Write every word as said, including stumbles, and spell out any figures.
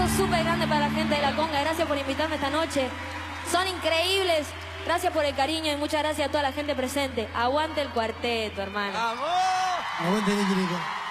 aplauso súper grande para la gente de La Conga. Gracias por invitarme esta noche. Son increíbles. Gracias por el cariño y muchas gracias a toda la gente presente. Aguante el cuarteto, hermano. ¡Vamos! Aguante, Nicky Nico.